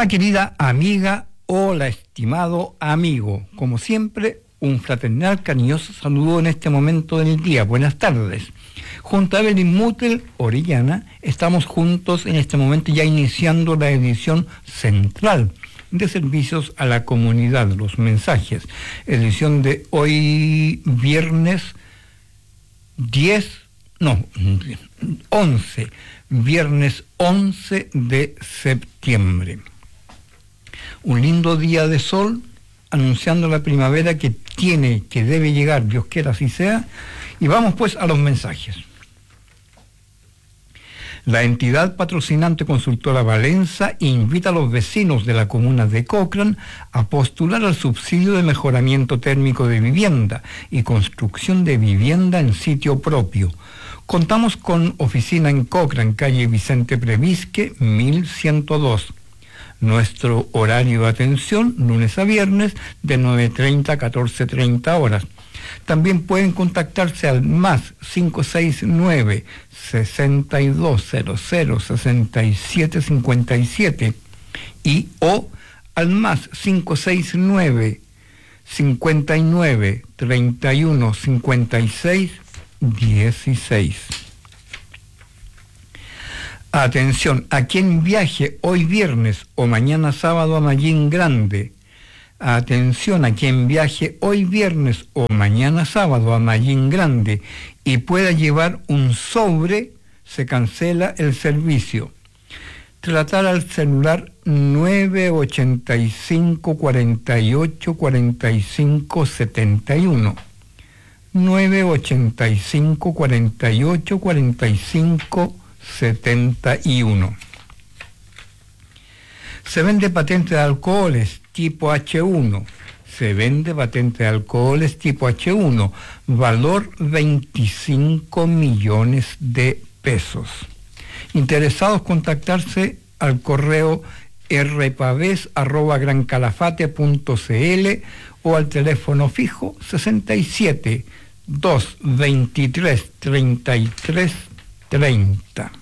Hola querida amiga, hola estimado amigo. Como siempre, un fraternal cariñoso saludo en este momento del día. Buenas tardes. Junto a Evelyn Mutel, Orellana, estamos juntos en este momento ya iniciando la edición central de servicios a la comunidad, los mensajes. Edición de hoy viernes 11, viernes 11 de septiembre. Un lindo día de sol, anunciando la primavera que debe llegar, Dios quiera así sea. Y vamos pues a los mensajes. La entidad patrocinante Consultora Valenza invita a los vecinos de la comuna de Cochrane a postular al subsidio de mejoramiento térmico de vivienda y construcción de vivienda en sitio propio. Contamos con oficina en Cochrane, calle Vicente Previsque, 1102. Nuestro horario de atención, lunes a viernes, de 9:30 a 14:30 horas. También pueden contactarse al más 569-6200-6757 y o al más 569-59-31-56-16. Atención, a quien viaje hoy viernes o mañana sábado a Mallín Grande. Atención, a quien viaje hoy viernes o mañana sábado a Mallín Grande y pueda llevar un sobre, se cancela el servicio. Tratar al celular 985 48 45 71. 985 48 45 71. Se vende patente de alcoholes tipo H1. Se vende patente de alcoholes tipo H1. Valor 25 millones de pesos. Interesados, contactarse al correo rpaves@grancalafate.cl o al teléfono fijo 67 223 33 30.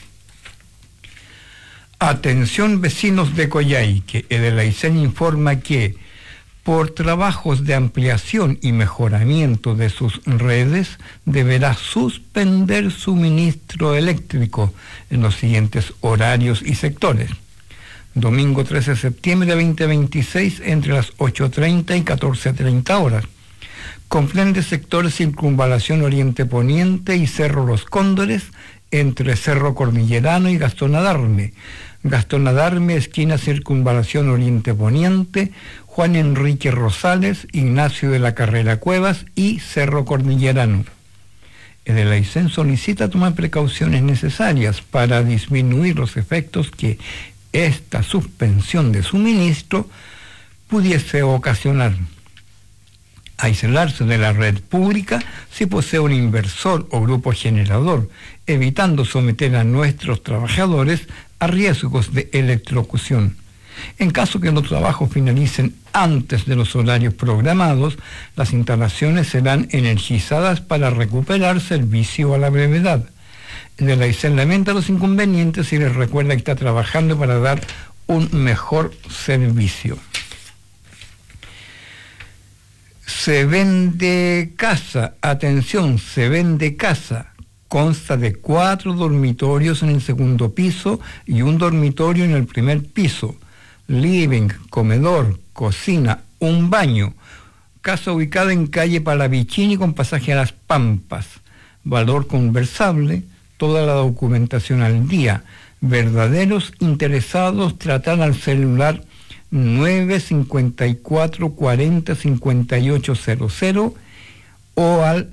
Atención vecinos de Coyhaique, Edelaicén informa que por trabajos de ampliación y mejoramiento de sus redes deberá suspender suministro eléctrico en los siguientes horarios y sectores. Domingo 13 de septiembre de 2026 entre las 8:30 y 14:30 horas. Comprende sectores Circunvalación Oriente Poniente y Cerro Los Cóndores entre Cerro Cordillerano y Gastón Adarme. Gastón Adarme, esquina Circunvalación Oriente Poniente, Juan Enrique Rosales, Ignacio de la Carrera Cuevas y Cerro Cordillerano. Edelaicén solicita tomar precauciones necesarias para disminuir los efectos que esta suspensión de suministro pudiese ocasionar. Aislarse de la red pública si posee un inversor o grupo generador, evitando someter a nuestros trabajadores a riesgos de electrocución. En caso que los trabajos finalicen antes de los horarios programados, las instalaciones serán energizadas para recuperar servicio a la brevedad. Edelaicén lamenta los inconvenientes y les recuerda que está trabajando para dar un mejor servicio. Se vende casa, atención, se vende casa. Consta de 4 dormitorios en el segundo piso y un dormitorio en el primer piso. Living, comedor, cocina, un baño. Casa ubicada en calle Palavicini con pasaje a Las Pampas. Valor conversable, toda la documentación al día. Verdaderos interesados tratan al celular 954 40 5800 o al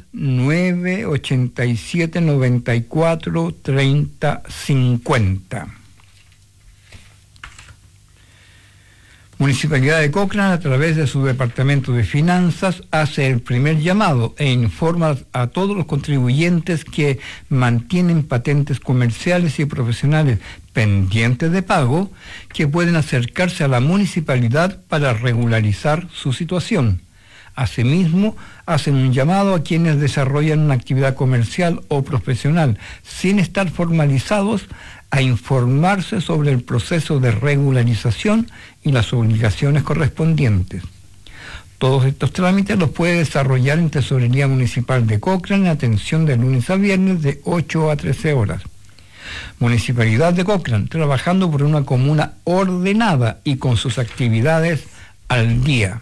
987 94 30 50. Municipalidad de Cochrane, a través de su Departamento de Finanzas, hace el primer llamado e informa a todos los contribuyentes que mantienen patentes comerciales y profesionales pendientes de pago que pueden acercarse a la municipalidad para regularizar su situación. Asimismo, hacen un llamado a quienes desarrollan una actividad comercial o profesional sin estar formalizados a informarse sobre el proceso de regularización y las obligaciones correspondientes. Todos estos trámites los puede desarrollar en Tesorería Municipal de Cochrane en atención de lunes a viernes de 8 a 13 horas. Municipalidad de Cochrane, trabajando por una comuna ordenada y con sus actividades al día.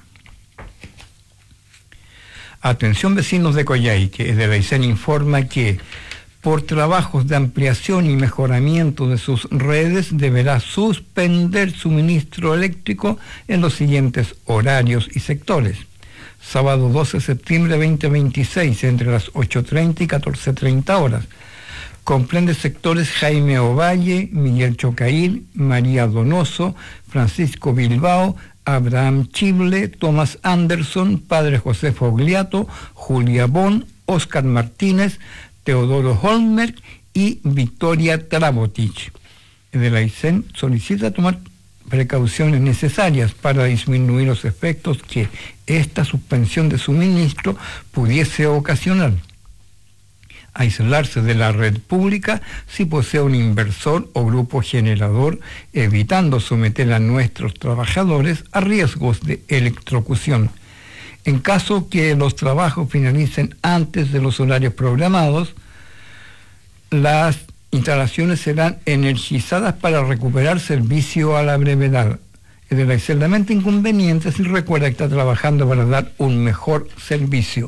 Atención vecinos de Coyhaique, desde la Aysén informa que por trabajos de ampliación y mejoramiento de sus redes deberá suspender suministro eléctrico en los siguientes horarios y sectores. Sábado 12 de septiembre 2026 entre las 8:30 y 14:30 horas. Comprende sectores Jaime Ovalle, Miguel Chocail, María Donoso, Francisco Bilbao, Abraham Chible, Tomás Anderson, Padre José Fogliato, Julia Bon, Óscar Martínez, Teodoro Holmer y Victoria Trabotich. De la Aysén solicita tomar precauciones necesarias para disminuir los efectos que esta suspensión de suministro pudiese ocasionar. Aislarse de la red pública si posee un inversor o grupo generador, evitando someter a nuestros trabajadores a riesgos de electrocución. En caso que los trabajos finalicen antes de los horarios programados, las instalaciones serán energizadas para recuperar servicio a la brevedad. Es de la excelente inconveniente si recuerda que está trabajando para dar un mejor servicio.